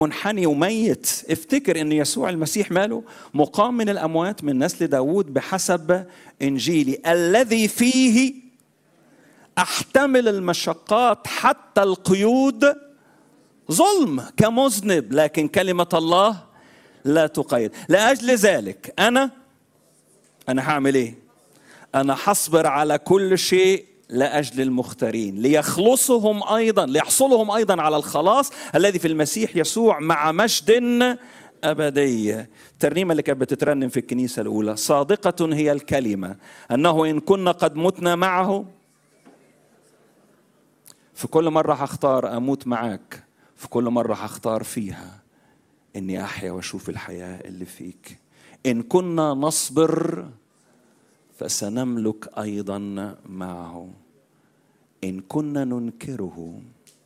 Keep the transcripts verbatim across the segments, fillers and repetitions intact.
منحني وميت. افتكر ان يسوع المسيح ماله مقام من الاموات من نسل داود بحسب انجيلي، الذي فيه احتمل المشقات حتى القيود ظلم كمذنب، لكن كلمة الله لا تقيد. لأجل ذلك انا انا هعمل ايه؟ انا حصبر على كل شيء لأجل المختارين ليخلصهم أيضا، ليحصلهم أيضا على الخلاص الذي في المسيح يسوع مع مجد أبدي. الترنيمة اللي كانت بتترنم في الكنيسة الأولى، صادقة هي الكلمة أنه إن كنا قد متنا معه، في كل مرة هختار أموت معك، في كل مرة هختار فيها إني أحيا وأشوف الحياة اللي فيك. إن كنا نصبر فسنملك أيضا معه، إن كنا ننكره.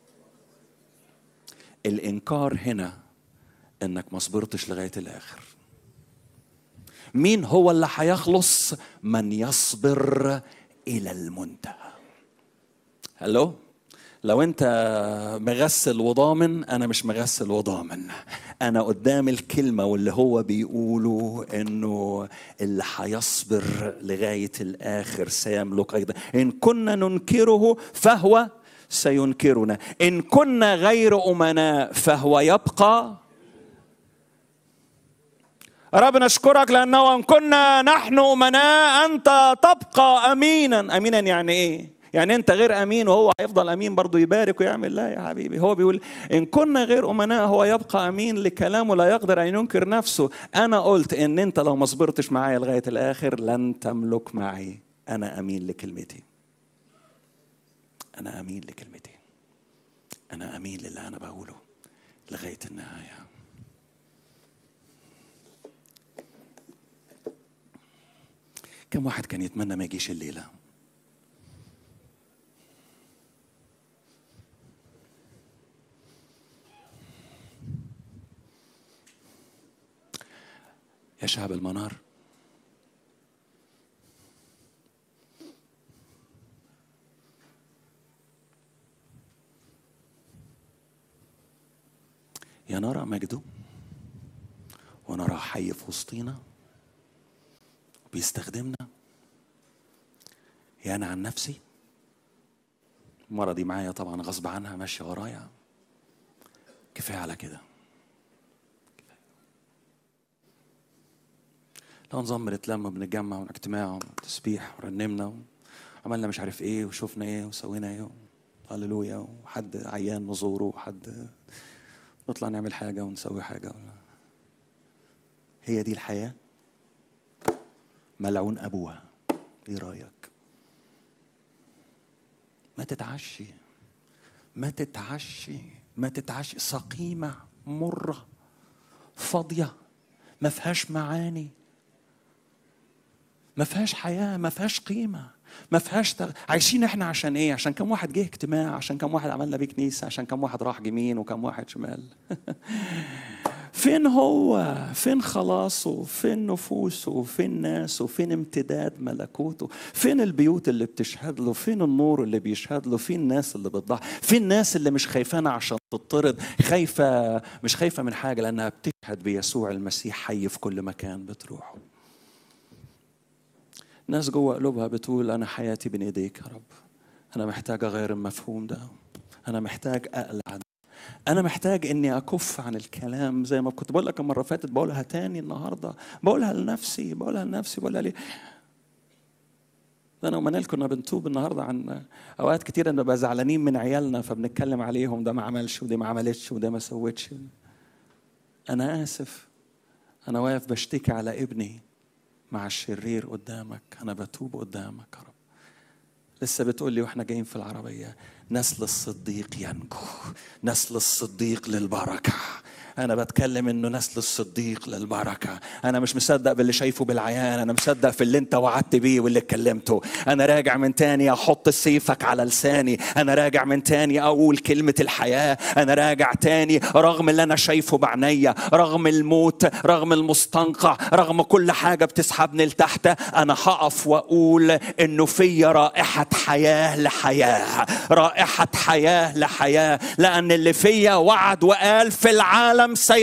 الإنكار هنا إنك ما صبرتش لغاية الآخر. مين هو اللي هيخلص؟ من يصبر إلى المنتهى. هلو، لو أنت مغسل وضامن، أنا مش مغسل وضامن، أنا قدام الكلمة واللي هو بيقوله إنه اللي هيصبر لغاية الآخر سيملك أيضا. إن كنا ننكره فهو سينكرنا، إن كنا غير أمناء فهو يبقى. رب نشكرك لأنه إن كنا نحن أمناء أنت تبقى أمينا. أمينا يعني إيه؟ يعني أنت غير أمين وهو هيفضل أمين برضو يبارك ويعمل. لا يا حبيبي، هو بيقول إن كنا غير أمناء هو يبقى أمين لكلامه لا يقدر أن ينكر نفسه. أنا قلت إن أنت لو ما صبرتش معايا لغاية الآخر لن تملك معي. أنا أمين لكلمتي، أنا أمين لكلمتي، أنا أمين للي أنا بقوله لغاية النهاية. كم واحد كان يتمنى ما يجيش الليلة؟ يا شعب المنار، يا نرى مجده ونرى حي في وسطينا بيستخدمنا. يا أنا عن نفسي المرة دي معايا طبعا غصب عنها ماشية ورايا، كفاية على كده. لو نظام بنتلم بنتجمع ونجتماع وتسبيح ورنمنا وعملنا مش عارف ايه وشوفنا ايه وسوينا ايه، هللويا، وحد عيان نزوره وحد نطلع نعمل حاجة ونسوي حاجة. هي دي الحياة؟ ملعون أبوها. ايه رأيك؟ ما تتعشي ما تتعشي ما تتعشي سقيمة مرة فاضية ما فيهاش معاني، ما فيهاش حياة، ما فيهاش قيمة، ما فيهاش تغ... عايشين احنا عشان ايه؟ عشان كم واحد جه اجتماع، عشان كم واحد عملنا بيه كنيسة، عشان كم واحد راح يمين وكم واحد شمال. فين هو؟ فين خلاصه؟ فين نفوسه؟ فين ناسه؟ فين امتداد ملكوته؟ فين البيوت اللي بتشهد له؟ فين النور اللي بيشهد له؟ فين الناس اللي بتضحي؟ فين الناس اللي مش خايفانة عشان تطرد؟ خايفة، مش خايفة من حاجة لأنها بتشهد بيسوع المسيح حي في كل مكان بتروحه. ناس جوه قلوبها بتقول أنا حياتي بين إيديك يا رب، أنا محتاج أغير المفهوم ده، أنا محتاج أقلع، أنا محتاج إني أكف عن الكلام زي ما كنت بقول لك المرة فاتت، بقولها تاني النهاردة، بقولها لنفسي بقولها لنفسي بقولها لي. أنا ومنال كنا بنتوب النهاردة عن أوقات كتير إن ببقى زعلانين من عيالنا فبنتكلم عليهم، ده ما عملش وده ما عملتش وده ما سوتش. أنا آسف، أنا واقف بشتكي على ابني مع الشرير قدامك، أنا بتوب قدامك يا رب. لسه بتقول لي واحنا جايين في العربية نسل الصديق ينجو، نسل الصديق للبركة. أنا بتكلم إنه نسل الصديق للبركة. أنا مش مصدق باللي شايفه بالعيان، أنا مصدق في اللي أنت وعدت بيه واللي اتكلمته. أنا راجع من تاني أحط سيفك على لساني، أنا راجع من تاني أقول كلمة الحياة، أنا راجع تاني رغم اللي أنا شايفه بعناية، رغم الموت، رغم المستنقع، رغم كل حاجة بتسحبني لتحت، أنا هقف وأقول إنه في رائحة حياة لحياة، رائحة حياة لحياة، لأن اللي فيا وعد وقال في العالم العالم سي